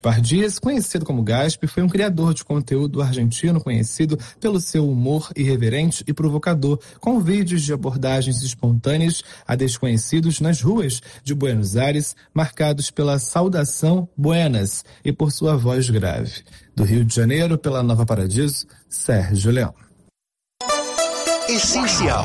Pardies, conhecido como Gaspi, foi um criador de conteúdo argentino conhecido pelo seu humor irreverente e provocador, com vídeos de abordagens espontâneas a desconhecidos nas ruas de Buenos Aires, marcados pela saudação Buenas e por sua voz grave. Do Rio de Janeiro, pela Nova Paradiso, Sérgio Leão. Essencial.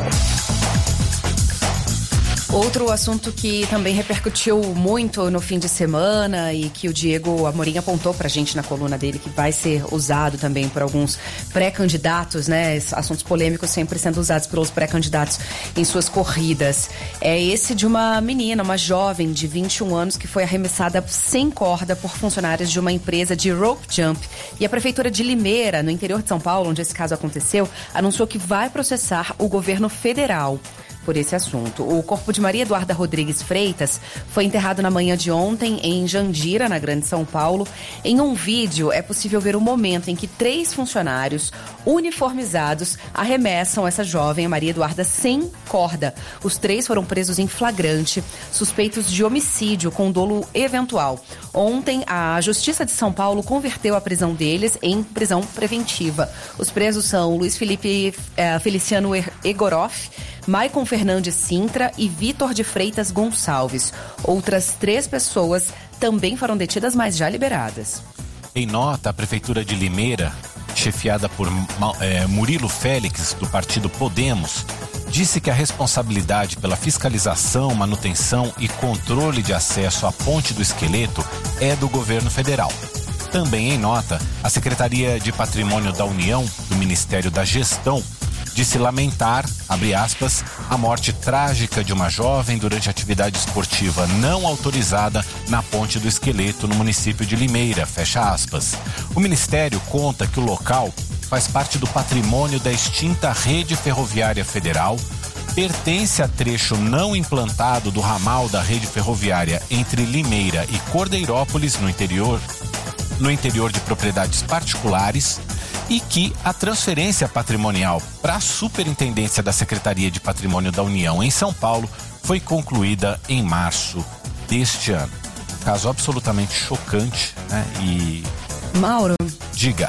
Outro assunto que também repercutiu muito no fim de semana e que o Diego Amorim apontou pra gente na coluna dele, que vai ser usado também por alguns pré-candidatos, né? Assuntos polêmicos sempre sendo usados pelos pré-candidatos em suas corridas. É esse de uma menina, uma jovem de 21 anos que foi arremessada sem corda por funcionários de uma empresa de rope jump. E a Prefeitura de Limeira, no interior de São Paulo, onde esse caso aconteceu, anunciou que vai processar o governo federal por esse assunto. O corpo de Maria Eduarda Rodrigues Freitas foi enterrado na manhã de ontem em Jandira, na Grande São Paulo. Em um vídeo é possível ver o momento em que 3 funcionários uniformizados arremessam essa jovem, Maria Eduarda, sem corda. Os 3 foram presos em flagrante, suspeitos de homicídio com dolo eventual. Ontem, a Justiça de São Paulo converteu a prisão deles em prisão preventiva. Os presos são Luiz Felipe Feliciano Egoroff, Maicon Fernandes Sintra e Vitor de Freitas Gonçalves. Outras 3 pessoas também foram detidas, mas já liberadas. Em nota, a Prefeitura de Limeira, chefiada por Murilo Félix, do partido Podemos, disse que a responsabilidade pela fiscalização, manutenção e controle de acesso à Ponte do Esqueleto é do governo federal. Também em nota, a Secretaria de Patrimônio da União, do Ministério da Gestão, disse lamentar, abre aspas, a morte trágica de uma jovem durante atividade esportiva não autorizada na Ponte do Esqueleto, no município de Limeira, fecha aspas. O Ministério conta que o local faz parte do patrimônio da extinta Rede Ferroviária Federal, pertence a trecho não implantado do ramal da rede ferroviária entre Limeira e Cordeirópolis, no interior de propriedades particulares, e que a transferência patrimonial para a Superintendência da Secretaria de Patrimônio da União em São Paulo foi concluída em março deste ano. Caso absolutamente chocante, né? E... Mauro. Diga.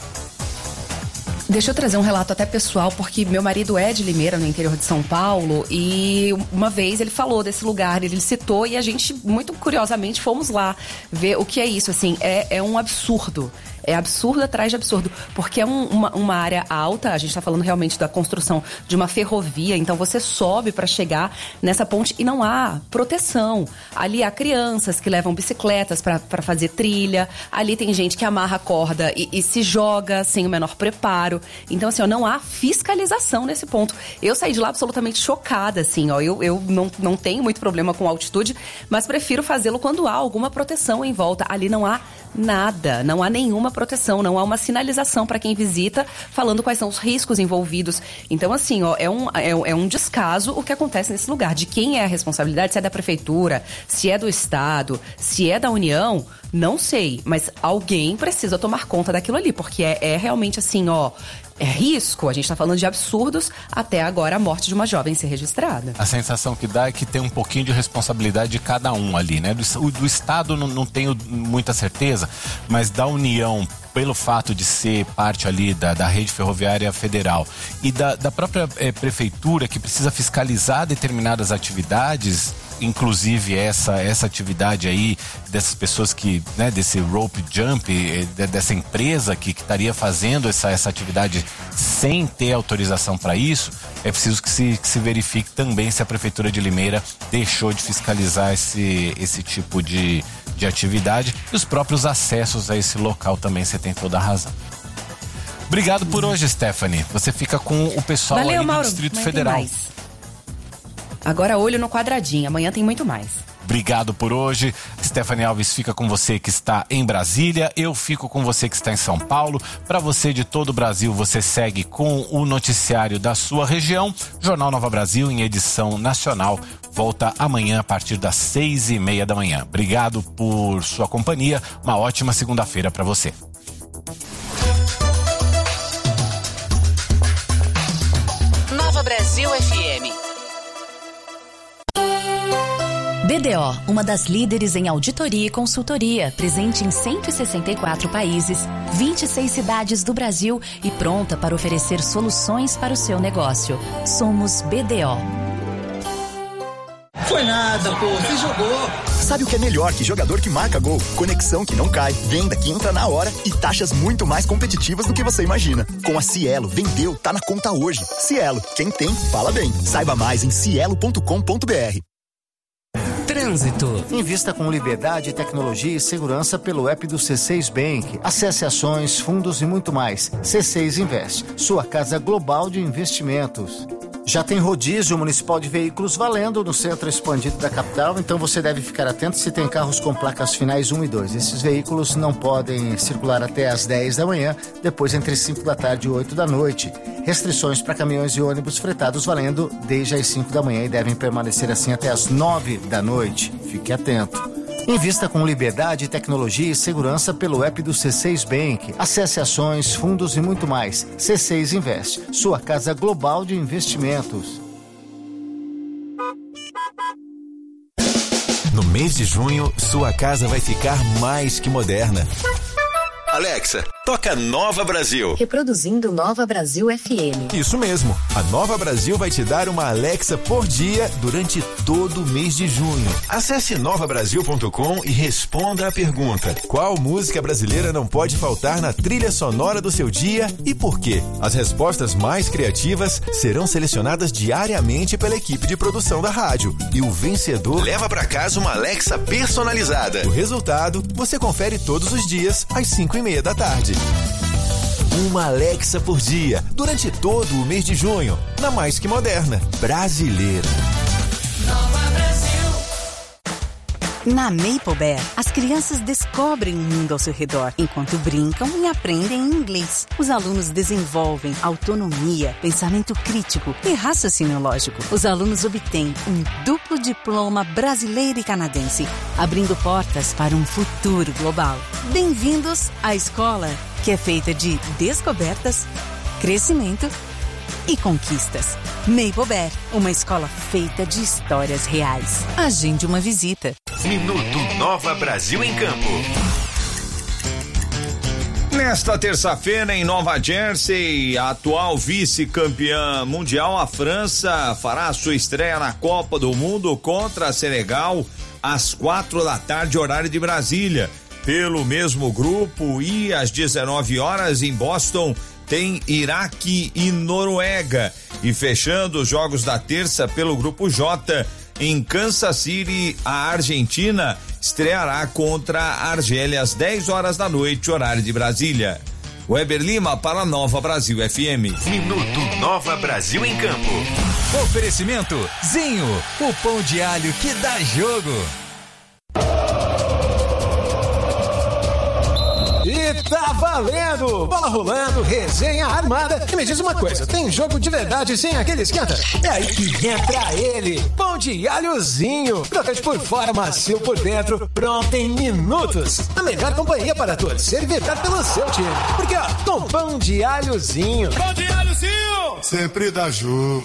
Deixa eu trazer um relato até pessoal, porque meu marido é de Limeira, no interior de São Paulo, e uma vez ele falou desse lugar, ele citou, e a gente, muito curiosamente, fomos lá ver o que é isso, assim, é um absurdo. É absurdo atrás de absurdo, porque é uma área alta, a gente está falando realmente da construção de uma ferrovia, então você sobe para chegar nessa ponte e não há proteção. Ali há crianças que levam bicicletas para fazer trilha, ali tem gente que amarra a corda e se joga sem o menor preparo. Então, assim, não há fiscalização nesse ponto. Eu saí de lá absolutamente chocada, assim, eu não tenho muito problema com altitude, mas prefiro fazê-lo quando há alguma proteção em volta. Ali não há nada, não há nenhuma proteção, não há uma sinalização para quem visita falando quais são os riscos envolvidos. Então, assim, é um descaso o que acontece nesse lugar. De quem é a responsabilidade, se é da prefeitura, se é do estado, se é da União, não sei, mas alguém precisa tomar conta daquilo ali, porque é realmente assim, é risco, a gente tá falando de absurdos, até agora a morte de uma jovem ser registrada. A sensação que dá é que tem um pouquinho de responsabilidade de cada um ali, né? Do Estado não tenho muita certeza, mas da União, pelo fato de ser parte ali da rede ferroviária federal e da própria prefeitura, que precisa fiscalizar determinadas atividades, inclusive essa atividade aí dessas pessoas que, né, desse rope jump, dessa empresa que estaria fazendo essa atividade sem ter autorização para isso, é preciso que se verifique também se a Prefeitura de Limeira deixou de fiscalizar esse tipo de atividade e os próprios acessos a esse local também, você tem toda a razão. Obrigado por hoje, Stephanie. Você fica com o pessoal. Valeu, aí do Mauro. Distrito Federal. Agora olho no quadradinho, amanhã tem muito mais. Obrigado por hoje. Stephanie Alves fica com você que está em Brasília. Eu fico com você que está em São Paulo. Para você de todo o Brasil, você segue com o noticiário da sua região. Jornal Nova Brasil em edição nacional. Volta amanhã a partir das 6:30 da manhã. Obrigado por sua companhia. Uma ótima segunda-feira para você. Nova Brasil FM. BDO, uma das líderes em auditoria e consultoria, presente em 164 países, 26 cidades do Brasil e pronta para oferecer soluções para o seu negócio. Somos BDO. Foi nada, pô, você jogou. Sabe o que é melhor que jogador que marca gol? Conexão que não cai, venda que entra na hora e taxas muito mais competitivas do que você imagina. Com a Cielo, vendeu, tá na conta hoje. Cielo, quem tem, fala bem. Saiba mais em cielo.com.br. Trânsito. Invista com liberdade, tecnologia e segurança pelo app do C6 Bank. Acesse ações, fundos e muito mais. C6 Invest, sua casa global de investimentos. Já tem rodízio municipal de veículos valendo no centro expandido da capital, então você deve ficar atento se tem carros com placas finais 1 e 2. Esses veículos não podem circular até às 10 da manhã, depois entre 5 da tarde e 8 da noite. Restrições para caminhões e ônibus fretados valendo desde as 5 da manhã e devem permanecer assim até às 9 da noite. Fique atento. Invista com liberdade, tecnologia e segurança pelo app do C6 Bank. Acesse ações, fundos e muito mais. C6 Invest, sua casa global de investimentos. No mês de junho, sua casa vai ficar mais que moderna. Alexa, toca Nova Brasil. Reproduzindo Nova Brasil FM. Isso mesmo. A Nova Brasil vai te dar uma Alexa por dia durante todo o mês de junho. Acesse novabrasil.com e responda a pergunta: qual música brasileira não pode faltar na trilha sonora do seu dia e por quê? As respostas mais criativas serão selecionadas diariamente pela equipe de produção da rádio. E o vencedor leva pra casa uma Alexa personalizada. O resultado você confere todos os dias às 5:30 da tarde. Uma Alexa por dia, durante todo o mês de junho, na mais que moderna, brasileira. Nova Brasil. Na Maple Bear, as crianças descobrem o mundo ao seu redor, enquanto brincam e aprendem inglês. Os alunos desenvolvem autonomia, pensamento crítico e raciocínio lógico. Os alunos obtêm um duplo diploma brasileiro e canadense, abrindo portas para um futuro global. Bem-vindos à escola, que é feita de descobertas, crescimento e conquistas. Maple Bear, uma escola feita de histórias reais. Agende uma visita. Minuto Nova Brasil em Campo. Nesta terça-feira, em Nova Jersey, a atual vice-campeã mundial, a França, fará sua estreia na Copa do Mundo contra a Senegal às 4 da tarde, horário de Brasília. Pelo mesmo grupo, e às 19 horas em Boston, tem Iraque e Noruega. E fechando os jogos da terça pelo grupo J, em Kansas City, a Argentina estreará contra a Argélia às 10 horas da noite, horário de Brasília. Weber Lima para Nova Brasil FM. Minuto Nova Brasil em Campo. Oferecimento Zinho, o pão de alho que dá jogo. E tá valendo! Bola rolando, resenha armada. E me diz uma coisa, tem jogo de verdade sem aquele esquenta? É aí que entra ele, pão de alhozinho. Crocante por fora, macio por dentro, pronto em minutos. A melhor companhia para torcer e vibrar pelo seu time. Porque ó, com pão de alhozinho. Pão de alhozinho! Sempre dá jogo.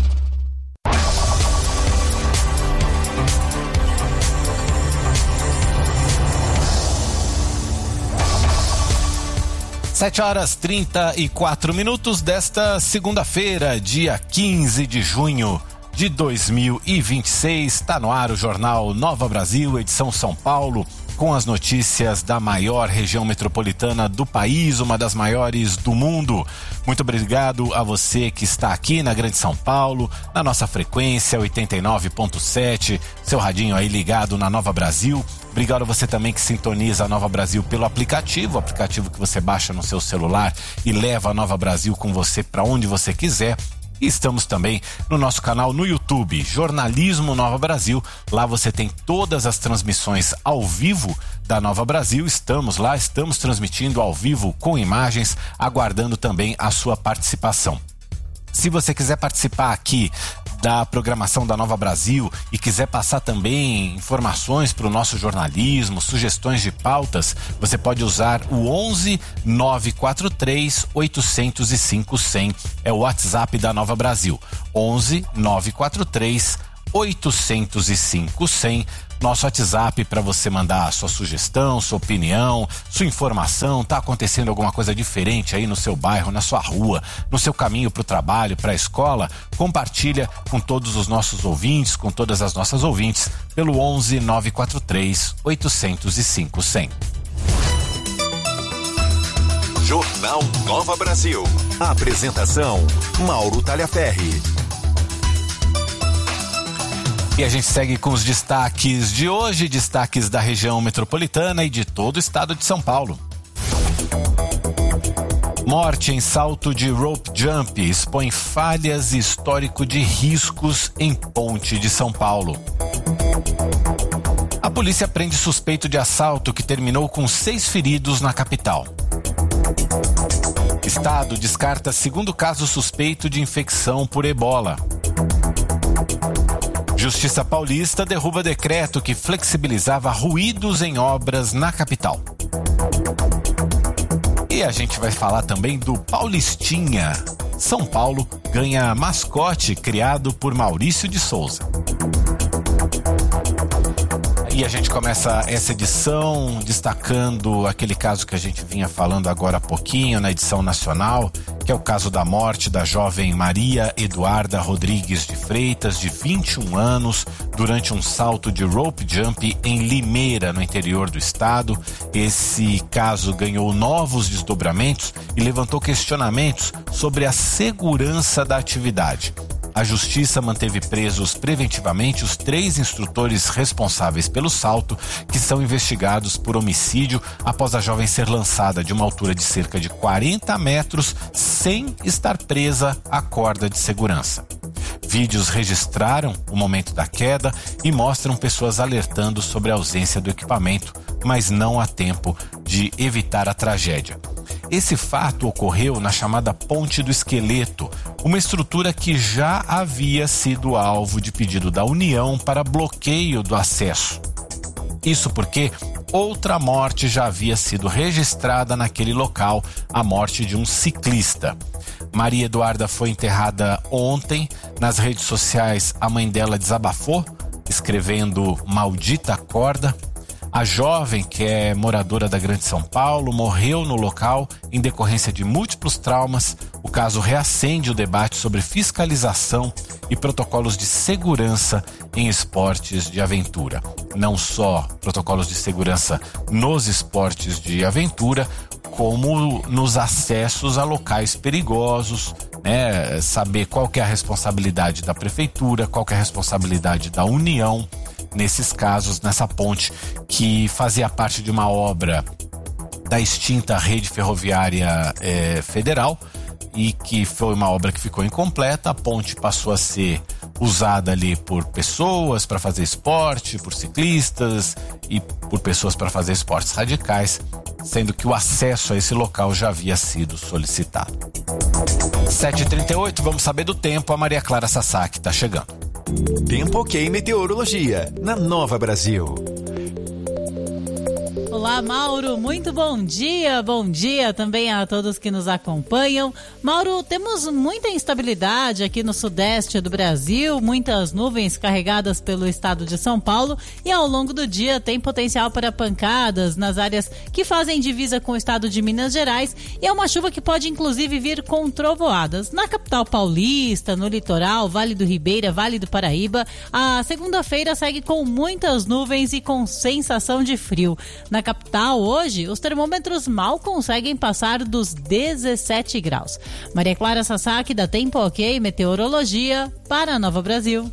Sete horas 34 minutos desta segunda-feira, dia 15 de junho de 2026. Está no ar o Jornal Nova Brasil, edição São Paulo, com as notícias da maior região metropolitana do país, uma das maiores do mundo. Muito obrigado a você que está aqui na Grande São Paulo, na nossa frequência 89.7, seu radinho aí ligado na Nova Brasil. Obrigado a você também que sintoniza a Nova Brasil pelo aplicativo, o aplicativo que você baixa no seu celular e leva a Nova Brasil com você para onde você quiser. E estamos também no nosso canal no YouTube, Jornalismo Nova Brasil. Lá você tem todas as transmissões ao vivo da Nova Brasil. Estamos lá, estamos transmitindo ao vivo com imagens, aguardando também a sua participação. Se você quiser participar aqui da programação da Nova Brasil e quiser passar também informações para o nosso jornalismo, sugestões de pautas, você pode usar o 11 943 805 100. É o WhatsApp da Nova Brasil. 11 943 805-100. Nosso WhatsApp para você mandar a sua sugestão, sua opinião, sua informação. Tá acontecendo alguma coisa diferente aí no seu bairro, na sua rua, no seu caminho para o trabalho, para a escola? Compartilha com todos os nossos ouvintes, com todas as nossas ouvintes, pelo 11 943 805 100. Jornal Nova Brasil. Apresentação: Mauro Talhaferri. E a gente segue com os destaques de hoje, destaques da região metropolitana e de todo o estado de São Paulo. Morte em salto de rope jump expõe falhas e histórico de riscos em ponte de São Paulo. A polícia prende suspeito de assalto que terminou com 6 feridos na capital. Estado descarta segundo caso suspeito de infecção por ebola. Justiça Paulista derruba decreto que flexibilizava ruídos em obras na capital. E a gente vai falar também do Paulistinha. São Paulo ganha mascote criado por Maurício de Souza. E a gente começa essa edição destacando aquele caso que a gente vinha falando agora há pouquinho na edição nacional, que é o caso da morte da jovem Maria Eduarda Rodrigues de Freitas, de 21 anos, durante um salto de rope jump em Limeira, no interior do estado. Esse caso ganhou novos desdobramentos e levantou questionamentos sobre a segurança da atividade. A justiça manteve presos preventivamente os 3 instrutores responsáveis pelo salto, que são investigados por homicídio após a jovem ser lançada de uma altura de cerca de 40 metros sem estar presa à corda de segurança. Vídeos registraram o momento da queda e mostram pessoas alertando sobre a ausência do equipamento, mas não há tempo de evitar a tragédia. Esse fato ocorreu na chamada Ponte do Esqueleto, uma estrutura que já havia sido alvo de pedido da União para bloqueio do acesso. Isso porque outra morte já havia sido registrada naquele local, a morte de um ciclista. Maria Eduarda foi enterrada ontem. Nas redes sociais, a mãe dela desabafou, escrevendo "maldita corda". A jovem, que é moradora da Grande São Paulo, morreu no local em decorrência de múltiplos traumas. O caso reacende o debate sobre fiscalização e protocolos de segurança em esportes de aventura. Não só protocolos de segurança nos esportes de aventura, como nos acessos a locais perigosos, né? Saber qual que é a responsabilidade da prefeitura, qual que é a responsabilidade da União, nesses casos, nessa ponte que fazia parte de uma obra da extinta Rede Ferroviária Federal e que foi uma obra que ficou incompleta. A ponte passou a ser usada ali por pessoas para fazer esporte, por ciclistas e por pessoas para fazer esportes radicais, sendo que o acesso a esse local já havia sido solicitado. 7h38, vamos saber do tempo. A Maria Clara Sasaki está chegando. Tempo OK Meteorologia, na Nova Brasil. Olá, Mauro, muito bom dia também a todos que nos acompanham. Mauro, temos muita instabilidade aqui no sudeste do Brasil, muitas nuvens carregadas pelo estado de São Paulo e ao longo do dia tem potencial para pancadas nas áreas que fazem divisa com o estado de Minas Gerais e é uma chuva que pode inclusive vir com trovoadas. Na capital paulista, no litoral, Vale do Ribeira, Vale do Paraíba, a segunda-feira segue com muitas nuvens e com sensação de frio. Na capital, hoje, os termômetros mal conseguem passar dos 17 graus. Maria Clara Sasaki, da Tempo OK Meteorologia, para a Nova Brasil.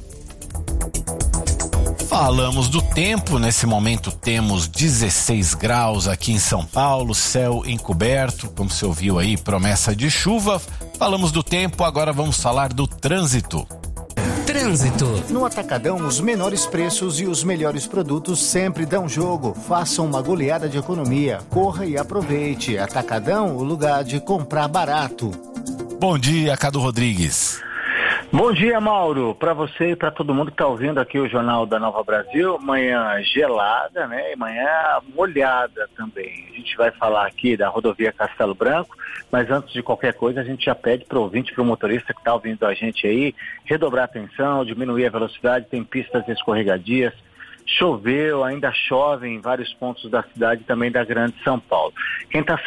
Falamos do tempo, nesse momento temos 16 graus aqui em São Paulo, céu encoberto, como você ouviu aí, promessa de chuva. Falamos do tempo, agora vamos falar do trânsito. Trânsito. No Atacadão, os menores preços e os melhores produtos sempre dão jogo. Faça uma goleada de economia. Corra e aproveite. Atacadão, o lugar de comprar barato. Bom dia, Cadu Rodrigues. Bom dia, Mauro, para você e para todo mundo que está ouvindo aqui o Jornal da Nova Brasil. Manhã gelada, né? E manhã molhada também. A gente vai falar aqui da rodovia Castelo Branco, mas antes de qualquer coisa a gente já pede para o ouvinte, para o motorista que está ouvindo a gente aí, redobrar a atenção, diminuir a velocidade, tem pistas escorregadias. Choveu, ainda chove em vários pontos da cidade, também da Grande São Paulo. Quem está